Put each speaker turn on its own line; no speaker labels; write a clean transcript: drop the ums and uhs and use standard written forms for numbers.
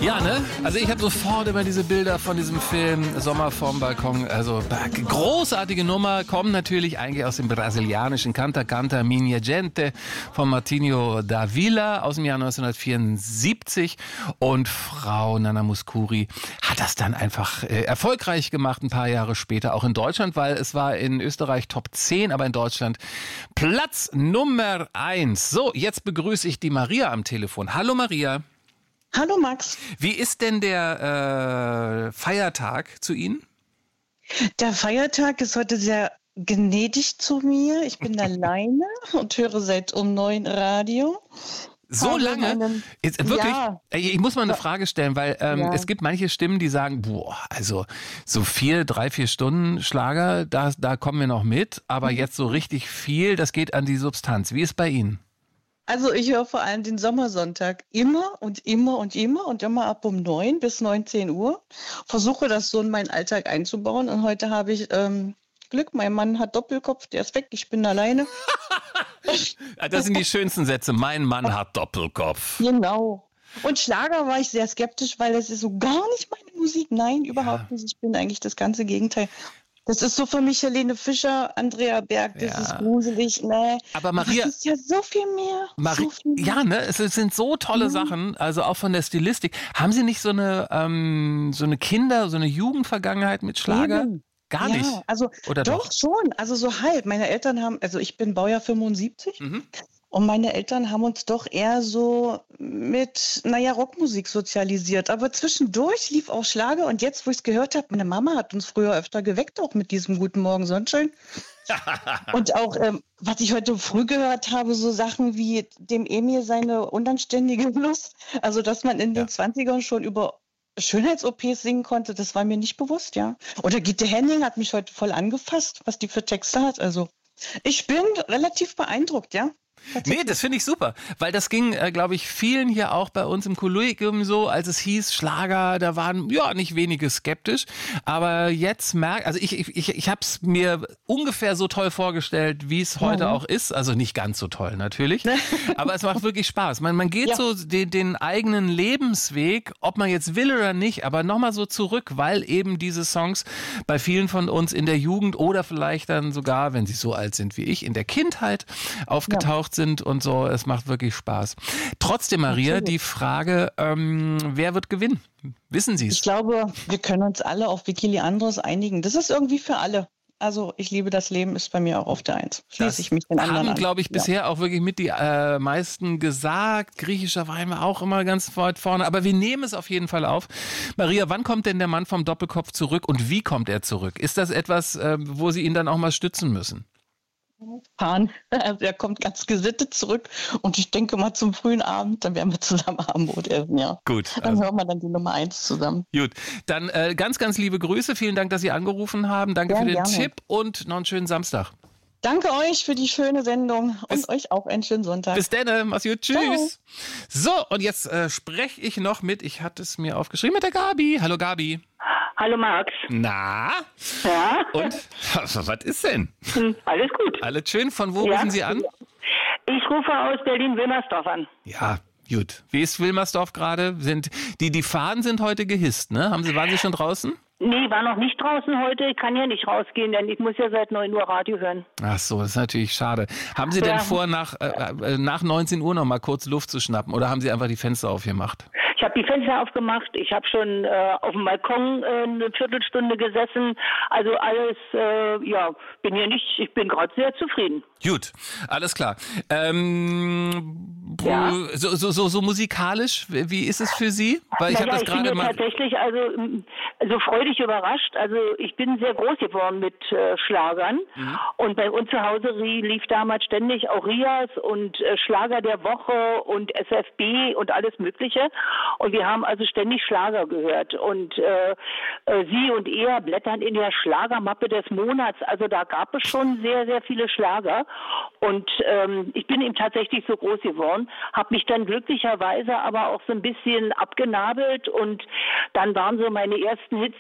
Ja, ne? Also ich habe sofort immer diese Bilder von diesem Film Sommer vorm Balkon. Also großartige Nummer, kommen natürlich eigentlich aus dem brasilianischen Canta Canta Minha Gente von Martinho da Vila aus dem Jahr 1974. Und Frau Nana Mouskouri hat das dann einfach erfolgreich gemacht, ein paar Jahre später, auch in Deutschland, weil es war in Österreich Top 10, aber in Deutschland Platz Nummer 1. So, jetzt begrüße ich die Maria am Telefon. Hallo Maria.
Hallo Max.
Wie ist denn der Feiertag zu Ihnen?
Der Feiertag ist heute sehr gnädig zu mir. Ich bin alleine und höre seit um 9 Radio.
So lange? Wirklich?
Ja.
Ich muss mal eine Frage stellen, weil es gibt manche Stimmen, die sagen, boah, also so 3-4 Stunden Schlager, da kommen wir noch mit, aber jetzt so richtig viel, das geht an die Substanz. Wie ist bei Ihnen?
Also ich höre vor allem den Sommersonntag immer und immer und immer und immer ab um 9 bis 19 Uhr. Versuche das so in meinen Alltag einzubauen und heute habe ich Glück, mein Mann hat Doppelkopf, der ist weg, ich bin alleine.
Das sind die schönsten Sätze, mein Mann hat Doppelkopf.
Genau. Und Schlager war ich sehr skeptisch, weil das ist so gar nicht meine Musik. Nein, überhaupt nicht. Ich bin eigentlich das ganze Gegenteil. Das ist so für mich Helene Fischer, Andrea Berg, das ist gruselig. Nee.
Aber Maria,
das ist ja so viel mehr. So viel mehr.
Ja, ne, es sind so tolle Sachen, also auch von der Stilistik. Haben Sie nicht so eine so eine Jugendvergangenheit mit Schlager?
Eben.
Gar nicht.
Also
oder
doch schon, also so halb. Meine Eltern haben, also ich bin Baujahr 75. Und meine Eltern haben uns doch eher so mit, Rockmusik sozialisiert. Aber zwischendurch lief auch Schlager. Und jetzt, wo ich es gehört habe, meine Mama hat uns früher öfter geweckt, auch mit diesem Guten Morgen Sonnenschein. Und auch, was ich heute früh gehört habe, so Sachen wie dem Emil seine unanständige Lust. Also, dass man in den 20ern schon über Schönheits-OPs singen konnte, das war mir nicht bewusst, ja. Oder Gitte Henning hat mich heute voll angefasst, was die für Texte hat. Also, ich bin relativ beeindruckt, ja.
Nee, das finde ich super, weil das ging, glaube ich, vielen hier auch bei uns im Kollegium so, als es hieß Schlager, da waren nicht wenige skeptisch, aber jetzt also ich habe es mir ungefähr so toll vorgestellt, wie es heute auch ist, also nicht ganz so toll natürlich, aber es macht wirklich Spaß. Man geht so den eigenen Lebensweg, ob man jetzt will oder nicht, aber nochmal so zurück, weil eben diese Songs bei vielen von uns in der Jugend oder vielleicht dann sogar, wenn sie so alt sind wie ich, in der Kindheit aufgetaucht sind und so. Es macht wirklich Spaß. Trotzdem, Maria, die Frage, wer wird gewinnen? Wissen Sie es?
Ich glaube, wir können uns alle auf Vicky Leandros einigen. Das ist irgendwie für alle. Also ich liebe das Leben ist bei mir auch auf der Eins. Schließe ich mich den anderen an.
Haben, glaube ich, bisher auch wirklich mit die meisten gesagt. Griechischer Wein war auch immer ganz weit vorne. Aber wir nehmen es auf jeden Fall auf. Maria, wann kommt denn der Mann vom Doppelkopf zurück und wie kommt er zurück? Ist das etwas, wo Sie ihn dann auch mal stützen müssen?
Also er kommt ganz gesittet zurück und ich denke mal zum frühen Abend, dann werden wir zusammen Abendbrot essen, ja. Gut. Dann hören wir dann die Nummer 1 zusammen.
Gut, dann ganz, ganz liebe Grüße. Vielen Dank, dass Sie angerufen haben. Danke für den Tipp und noch einen schönen Samstag.
Danke euch für die schöne Sendung und euch auch einen schönen Sonntag.
Bis dann, mach's gut, tschüss. Ciao. So, und jetzt spreche ich noch ich hatte es mir aufgeschrieben, mit der Gabi. Hallo Gabi.
Hallo Max.
Na?
Ja?
Und? Was ist denn?
Alles gut.
Alles schön. Von wo rufen Sie an?
Ich rufe aus Berlin-Wilmersdorf an.
Ja, gut. Wie ist Wilmersdorf gerade? Die Fahnen sind heute gehisst, ne? Waren Sie schon draußen?
Nee, war noch nicht draußen heute. Ich kann ja nicht rausgehen, denn ich muss ja seit 9 Uhr Radio hören.
Ach so, das ist natürlich schade. Haben Sie denn vor, nach 19 Uhr noch mal kurz Luft zu schnappen oder haben Sie einfach die Fenster aufgemacht?
Ich habe die Fenster aufgemacht. Ich habe schon auf dem Balkon eine Viertelstunde gesessen. Also alles, ich bin gerade sehr zufrieden.
Gut, alles klar. So musikalisch, wie ist es für Sie? Weil ich habe das gerade mal
tatsächlich so freudig überrascht. Also ich bin sehr groß geworden mit Schlagern und bei uns zu Hause lief damals ständig auch Rias und Schlager der Woche und SFB und alles Mögliche. Und wir haben also ständig Schlager gehört und Sie und er blättern in der Schlagermappe des Monats. Also da gab es schon sehr, sehr viele Schlager. Und ich bin eben tatsächlich so groß geworden, habe mich dann glücklicherweise aber auch so ein bisschen abgenabelt und dann waren so meine ersten Hits